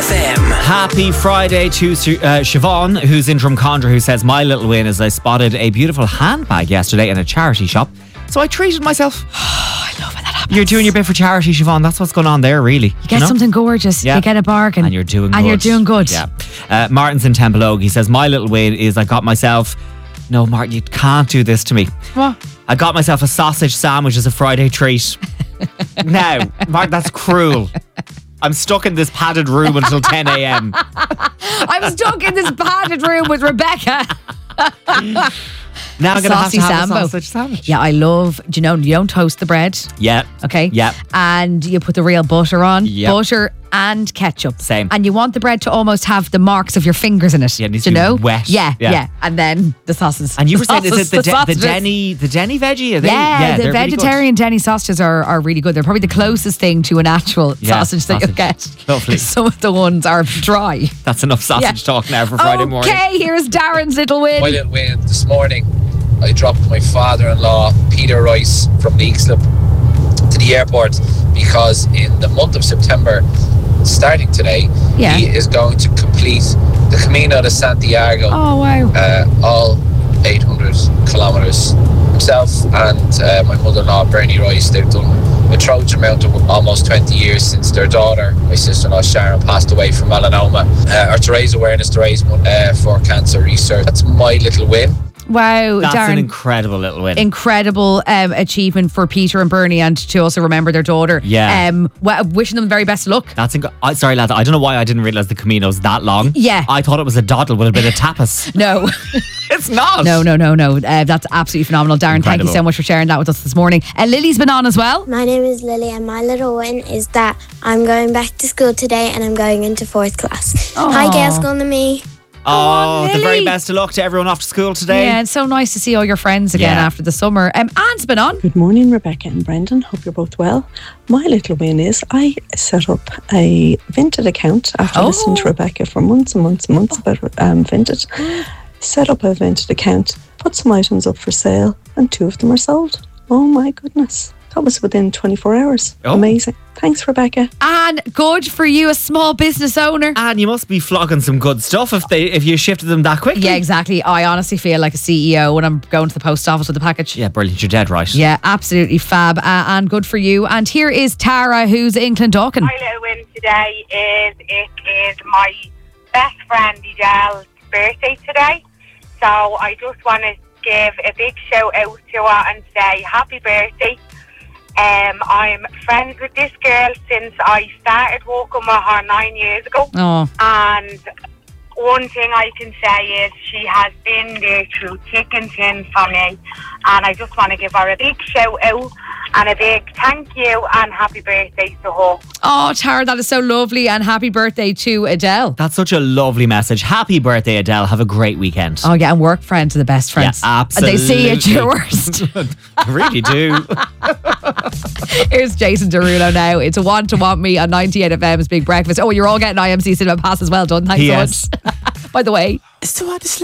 FM. Happy Friday to Siobhan, who's in Drumcondra, who says, my little win is I spotted a beautiful handbag yesterday in a charity shop. So I treated myself. I love when that happens. You're doing your bit for charity, Siobhan. That's what's going on there, really. You get something gorgeous. Yeah. You get a bargain. And you're doing good. And you're doing good. Yeah. Martin's in Templeogue. He says, my little win is I got myself... No, Martin, you can't do this to me. What? I got myself a sausage sandwich as a Friday treat. Now, Martin, that's cruel. I'm stuck in this padded room until 10 a.m. I'm stuck in this padded room with Rebecca. Now I'm going to have to have Sambo. a sausage sandwich. Yeah, I love, you don't toast the bread. Yeah. Okay. Yeah. And you put the real butter on. Yep. Butter and ketchup. Same. And you want the bread to almost have the marks of your fingers in it. Yeah, it needs do you to be know? wet. Yeah, Yeah. yeah. And then the sausages. And you were saying, is it the sausages. Denny veggie? Are they? Yeah, the they're really good. vegetarian Denny sausages are really good. They're probably the closest thing to an actual sausage that you'll get. Lovely. Some of the ones are dry. That's enough sausage talk now for Friday morning. Okay, here's Darren's little win. My little win this morning, I dropped my father-in-law, Peter Rice, from Leixlip to the airport because in the month of September, starting today, Yeah. he is going to complete the Camino de Santiago, Oh, wow. all 800 kilometres. Himself and my mother-in-law, Bernie Rice, they've done a Trojan amount of almost 20 years since their daughter, my sister-in-law Sharon, passed away from melanoma, or to raise awareness, to raise money for cancer research. That's my little win. Wow, That's Darren. an incredible little win. Incredible achievement for Peter and Bernie, and to also remember their daughter. Yeah. Wishing them the very best of luck. That's sorry, lads. I don't know why I didn't realise the Camino's that long. Yeah. I thought it was a doddle with a bit of tapas. No. It's not. No. That's absolutely phenomenal. Darren, thank you Incredible. so much for sharing that with us this morning. Lily's been on as well. My name is Lily and my little win is that I'm going back to school today and I'm going into 4th class. Hi, Gail and me. Oh, the Lily. very best of luck to everyone off to school today. Yeah, it's so nice to see all your friends again Yeah. after the summer. Anne's been on. Good morning, Rebecca and Brendan. Hope you're both well. My little win is I set up a Vinted account after listening to Rebecca for months and months and months about Vinted. Set up a Vinted account, put some items up for sale, and 2 of them are sold. Oh my goodness. That was within 24 hours. Oh. Amazing. Thanks, Rebecca. And good for you, a small business owner. And you must be flogging some good stuff if you shifted them that quickly. Yeah, exactly. I honestly feel like a CEO when I'm going to the post office with the package. Yeah, brilliant. You're dead right. Yeah, absolutely fab, and good for you. And here is Tara, who's in Clondalkin. My little win today is my best friend Adele's birthday today. So I just want to give a big shout out to her and say happy birthday. I'm friends with this girl since I started working with her 9 years ago. Oh. And one thing I can say is she has been there through thick and thin for me. And I just want to give her a big shout out and a big thank you and happy birthday to her. Oh, Tara, that is so lovely, and happy birthday to Adele. That's such a lovely message. Happy birthday, Adele. Have a great weekend. Oh, yeah, and work friends are the best friends. Yeah, absolutely. And they see you at your worst. I really do. Here's Jason Derulo now. It's a Want to Want Me on 98 FM's Big Breakfast. Oh, you're all getting IMC Cinema Pass as well done. Thanks so Yes. much. By the way.